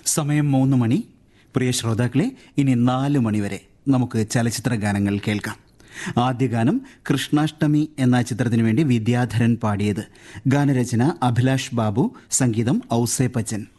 സമയം 3 മണി. പ്രിയ ശ്രോതാക്കളെ, ഇനി 4 മണിവരെ നമുക്ക് ചലച്ചിത്ര ഗാനങ്ങൾ കേൾക്കാം. ആദ്യ ഗാനം കൃഷ്ണാഷ്ടമി എന്ന ചിത്രത്തിനു വേണ്ടി വിദ്യാധരൻ പാടിയത്. ഗാനരചന അഭിലാഷ് ബാബു, സംഗീതം ഔസേപ്പച്ചൻ.